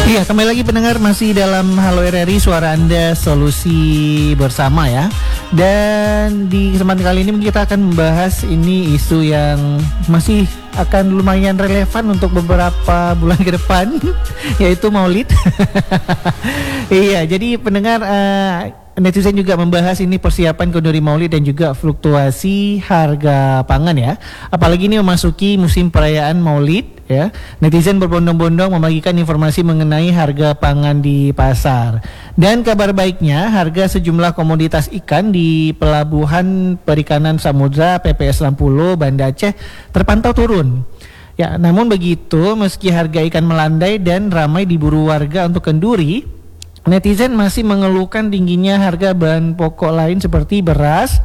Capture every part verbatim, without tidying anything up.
Iya, kembali lagi pendengar, masih dalam Halo R R I, suara Anda, solusi bersama ya. Dan di kesempatan kali ini kita akan membahas ini isu yang masih akan lumayan relevan untuk beberapa bulan ke depan, yaitu Maulid. Iya, jadi pendengar, uh, netizen juga membahas ini persiapan kenduri Maulid dan juga fluktuasi harga pangan ya. Apalagi ini memasuki musim perayaan Maulid ya. Netizen berbondong-bondong membagikan informasi mengenai harga pangan di pasar. Dan kabar baiknya, harga sejumlah komoditas ikan di Pelabuhan Perikanan Samudra P P S enam puluh Banda Aceh terpantau turun. Ya, namun begitu, meski harga ikan melandai dan ramai diburu warga untuk kenduri, netizen masih mengeluhkan tingginya harga bahan pokok lain seperti beras,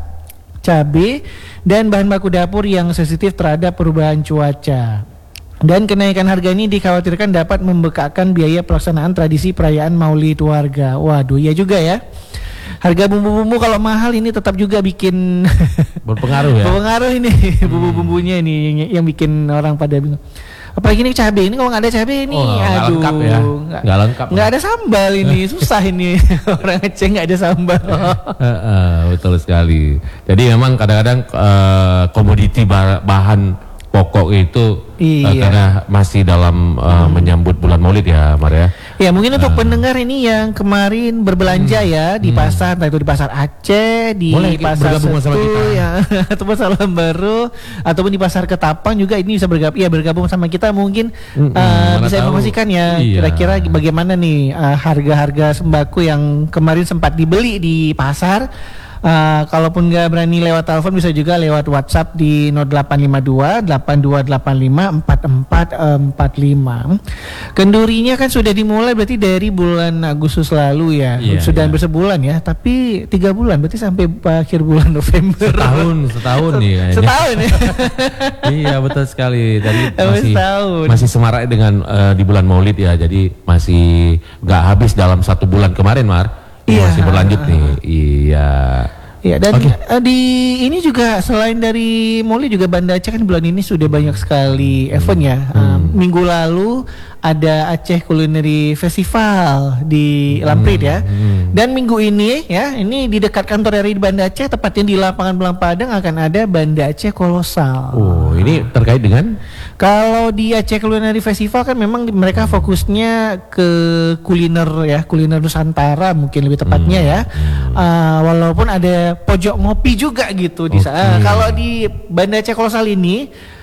cabai, dan bahan baku dapur yang sensitif terhadap perubahan cuaca. Dan kenaikan harga ini dikhawatirkan dapat membekakkan biaya pelaksanaan tradisi perayaan Maulid warga. Waduh, ya juga ya. Harga bumbu-bumbu kalau mahal ini tetap juga bikin berpengaruh ya. Berpengaruh ini hmm. bumbu-bumbunya ini yang bikin orang pada bingung. Apalagi ini cabai ini, kalau nggak ada cabai ini, oh, aduh, nggak lengkap ya, nggak lengkap, nggak ada sambal ini, susah ini orang Aceh nggak ada sambal. uh, uh, betul sekali. Jadi memang kadang-kadang uh, komoditi bahan pokok itu iya. uh, karena masih dalam uh, hmm. menyambut bulan Maulid ya, Mar ya. Ya mungkin untuk uh. pendengar ini yang kemarin berbelanja hmm. ya di hmm. pasar, entah itu di pasar Aceh, di boleh, pasar Setu, ya, atau pasar Baru, ataupun di pasar Ketapang juga ini bisa bergabung, ya bergabung sama kita mungkin hmm. uh, bisa informasikan ya iya. kira-kira bagaimana nih uh, harga-harga sembako yang kemarin sempat dibeli di pasar. Uh, kalaupun nggak berani lewat telepon, bisa juga lewat WhatsApp di nol delapan lima dua delapan dua delapan lima empat empat empat lima. Kendurinya kan sudah dimulai berarti dari bulan Agustus lalu ya, yeah, sudah hampir yeah. sebulan ya, tapi tiga bulan berarti sampai akhir bulan November. Setahun, setahun nih kayaknya. Setahun ya. Iya betul sekali. Tadi masih setahun. masih semarak dengan uh, di bulan Maulid ya, jadi masih nggak habis dalam satu bulan kemarin, Mar. Iya. Masih berlanjut nih. Iya. Iya, dan okay. di ini juga selain dari Maulid juga Banda Aceh kan bulan ini sudah banyak sekali event ya. Hmm. Um, minggu lalu ada Aceh Culinary Festival di Lamprit ya. Hmm. Dan minggu ini ya, ini di dekat kantor R I di Banda Aceh, tepatnya di lapangan Belang Padang akan ada Banda Aceh Kolosal. Oh, ini terkait dengan? Kalau di Aceh Culinary Festival kan memang mereka fokusnya ke kuliner ya, kuliner Nusantara mungkin lebih tepatnya hmm. ya. Uh, walaupun ada pojok ngopi juga gitu di sana. Okay. Kalau di Banda Aceh Kolosal ini